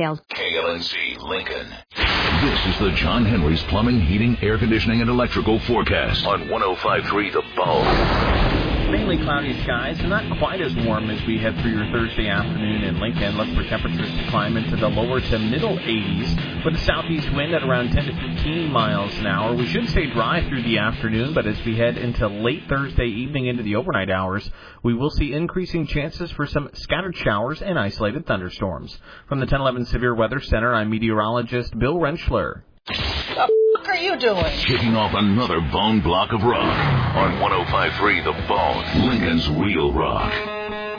details. KLNC Lincoln. This is the John Henry's Plumbing, Heating, Air Conditioning, and Electrical forecast on 105.3 The Bone. Mainly cloudy skies, and not quite as warm as we head through your Thursday afternoon in Lincoln. Look for temperatures to climb into the lower to middle 80s with a southeast wind at around 10 to 15 miles an hour. We should stay dry through the afternoon, but as we head into late Thursday evening into the overnight hours, we will see increasing chances for some scattered showers and isolated thunderstorms. From the 1011 Severe Weather Center, I'm meteorologist Bill Rentschler. What are you doing? Kicking off another Bone block of rock on 105.3 The Bone, Lincoln's Real Rock.